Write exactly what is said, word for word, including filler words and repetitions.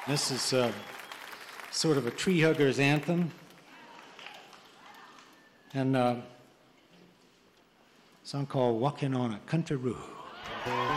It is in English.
This is uh, sort of a tree hugger's anthem. And uh, a song called Walking on a Country Road.